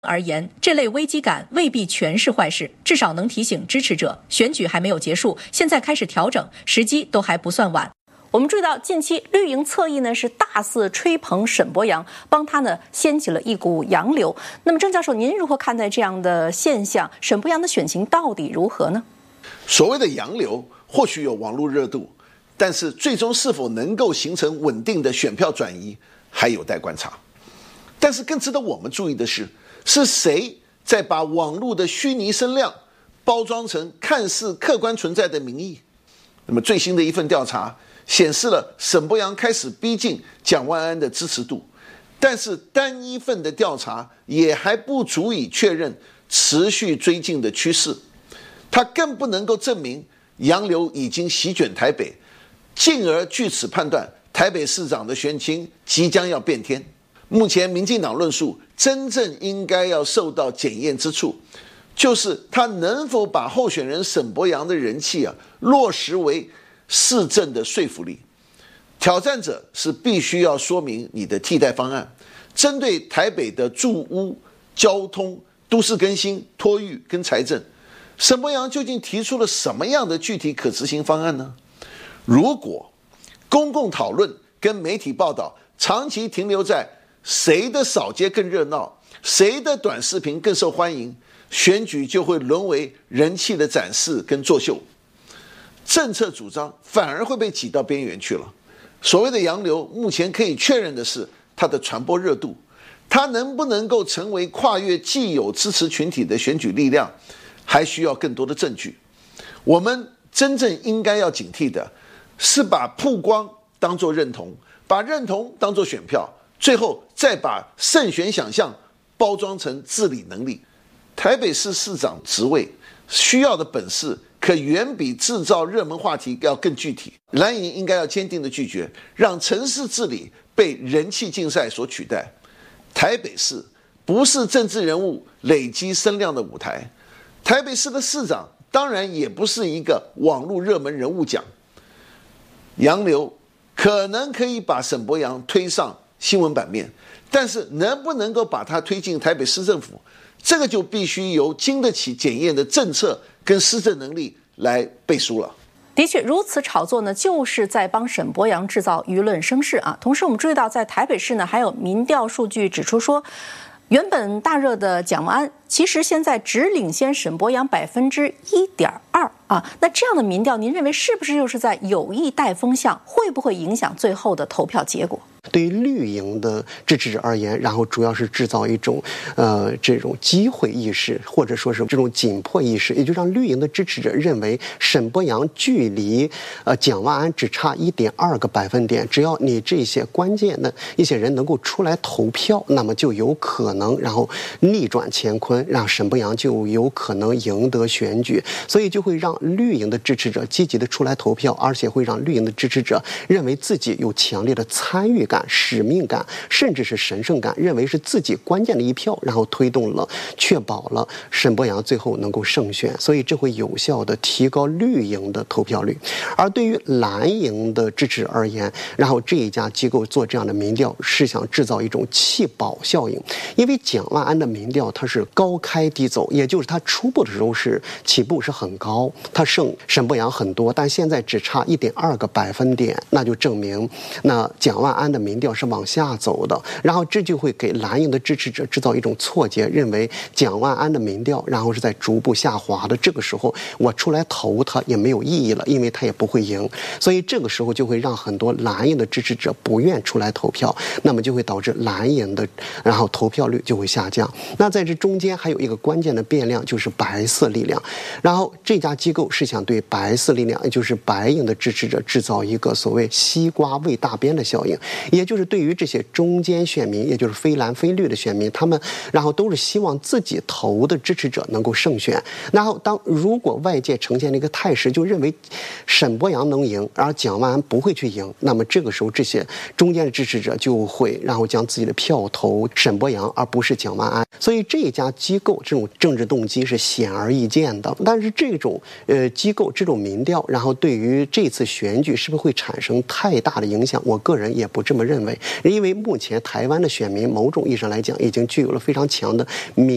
而言，这类危机感未必全是坏事，至少能提醒支持者，选举还没有结束，现在开始调整，时机都还不算晚。我们注意到，近期绿营侧翼呢是大肆吹捧沈伯洋，帮他呢掀起了一股洋流。那么，郑教授，您如何看待这样的现象？沈伯洋的选情到底如何呢？ 所谓的洋流，或许有网络热度，但是最终是否能够形成稳定的选票转移，还有待观察。但是更值得我们注意的是谁在把网络的虚拟声量包装成看似客观存在的民意？那么最新的一份调查显示了沈伯洋开始逼近蒋万安的支持度，但是单一份的调查也还不足以确认持续追进的趋势，它更不能够证明洋流已经席卷台北，进而据此判断台北市长的选情即将要变天。目前民进党论述真正应该要受到检验之处，就是他能否把候选人沈伯洋的人气落实为市政的说服力。挑战者是必须要说明你的替代方案，针对台北的住屋、交通、都市更新、托育跟财政，沈伯洋究竟提出了什么样的具体可执行方案呢？如果公共讨论跟媒体报道长期停留在谁的扫街更热闹，谁的短视频更受欢迎，选举就会沦为人气的展示跟作秀，政策主张反而会被挤到边缘去了。所谓的洋流，目前可以确认的是它的传播热度，它能不能够成为跨越既有支持群体的选举力量，还需要更多的证据。我们真正应该要警惕的是把曝光当作认同，把认同当作选票，最后再把胜选想象包装成治理能力。台北市市长职位需要的本事可远比制造热门话题要更具体。蓝营应该要坚定的拒绝让城市治理被人气竞赛所取代。台北市不是政治人物累积声量的舞台，台北市的市长当然也不是一个网络热门人物奖。洋流可能可以把沈伯洋推上新闻版面，但是能不能够把它推进台北市政府，这个就必须由经得起检验的政策跟施政能力来背书了。 的确，如此炒作呢，就是在帮沈伯洋制造舆论声势啊。同时，我们注意到，在台北市呢，还有民调数据指出说，原本大热的蒋万安，其实现在只领先沈伯洋1.2%啊。那这样的民调，您认为是不是又是在有意带风向？会不会影响最后的投票结果？ 对于绿营的支持者而言，然后主要是制造一种这种机会意识，或者说是这种紧迫意识，也就让绿营的支持者认为沈伯洋距离蒋万安只差1.2个百分点，只要你这些关键的一些人能够出来投票，那么就有可能然后逆转乾坤，让沈伯洋就有可能赢得选举，所以就会让绿营的支持者积极的出来投票，而且会让绿营的支持者认为自己有强烈的参与感、使命感，甚至是神圣感，认为是自己关键的一票，然后推动了、确保了沈伯洋最后能够胜选，所以这会有效的提高绿营的投票率。而对于蓝营的支持而言，然后这一家机构做这样的民调是想制造一种弃保效应，因为蒋万安的民调它是高开低走，也就是他初步的时候是起步是很高，他胜沈伯洋很多，但现在只差1.2个百分点，那就证明那蒋万安的民调是往下走的，然后这就会给蓝营的支持者制造一种错觉，认为蒋万安的民调然后是在逐步下滑的，这个时候我出来投他也没有意义了，因为他也不会赢，所以这个时候就会让很多蓝营的支持者不愿出来投票，那么就会导致蓝营的然后投票率就会下降。那在这中间还有一个关键的变量，就是白色力量，然后这家机构是想对白色力量，也就是白营的支持者制造一个所谓西瓜喂大边的效应，也就是对于这些中间选民，也就是非蓝非绿的选民，他们然后都是希望自己投的支持者能够胜选，然后如果外界呈现了一个态势，就认为沈伯洋能赢，而蒋万安不会去赢，那么这个时候这些中间的支持者就会然后将自己的票投沈伯洋，而不是蒋万安。所以这一家机构这种政治动机是显而易见的。但是这种机构这种民调，然后对于这次选举是不是会产生太大的影响，我个人也不这么认为，因为目前台湾的选民某种意义上来讲已经具有了非常强的